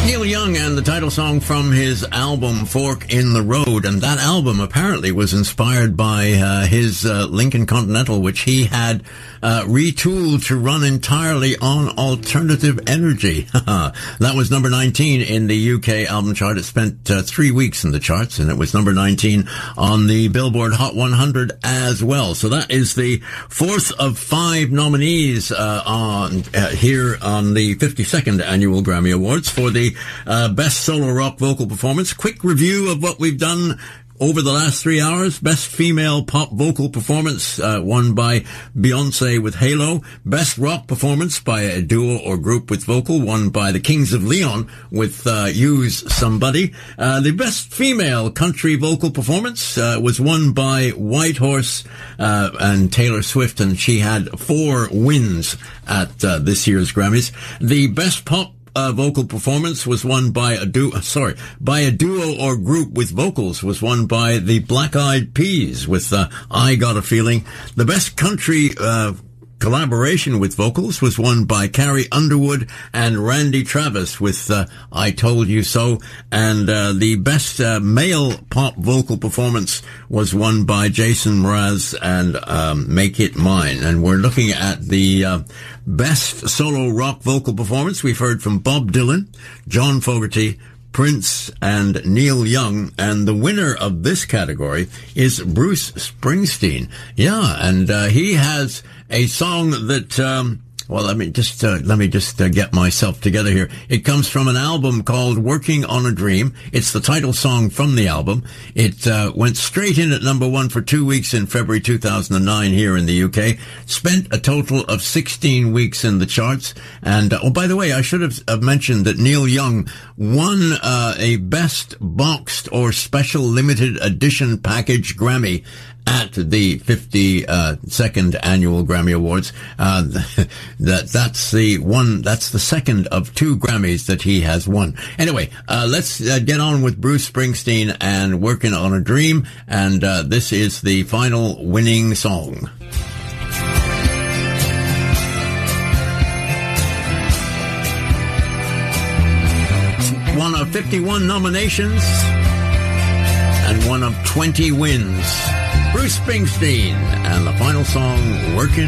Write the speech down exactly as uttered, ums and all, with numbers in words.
Neil Young and the title song from his album Fork in the Road, and that album apparently was inspired by uh, his uh, Lincoln Continental, which he had uh, retooled to run entirely on alternative energy. That was number nineteen in the U K album chart. It spent uh, three weeks in the charts, and it was number nineteen on the Billboard Hot one hundred as well. So that is the fourth of five nominees uh, on uh, here on the fifty-second Annual Grammy Awards for the Uh, best solo rock vocal performance. Quick review of what we've done over the last three hours. Best female pop vocal performance, uh, won by Beyonce with Halo. Best rock performance by a duo or group with vocal, won by the Kings of Leon with uh, Use Somebody. Uh, the best female country vocal performance uh, was won by Whitehorse uh, and Taylor Swift, and she had four wins at uh, this year's Grammys. The best pop Uh, vocal performance was won by a duo, sorry, by a duo or group with vocals was won by the Black Eyed Peas with uh, I Got a Feeling. The best country uh, collaboration with vocals was won by Carrie Underwood and Randy Travis with uh, I Told You So. And uh, the best uh, male pop vocal performance was won by Jason Mraz and um, Make It Mine. And we're looking at the uh, best solo rock vocal performance. We've heard from Bob Dylan, John Fogerty, Prince, and Neil Young, and the winner of this category is Bruce Springsteen. Yeah, and uh, he has a song that, um, well, let me just uh, let me just uh, get myself together here. It comes from an album called Working on a Dream. It's the title song from the album. It uh, went straight in at number one for two weeks in February two thousand nine here in the U K. Spent a total of sixteen weeks in the charts. And, uh, oh, by the way, I should have uh, mentioned that Neil Young won uh, a Best Boxed or Special Limited Edition Package Grammy at the fifty-second Annual Grammy Awards. Uh, that, that's the one, that's the second of two Grammys that he has won. Anyway, uh, let's uh, get on with Bruce Springsteen and Working on a Dream. And, uh, this is the final winning song. One of fifty-one nominations and one of twenty wins. Bruce Springsteen and the final song, Working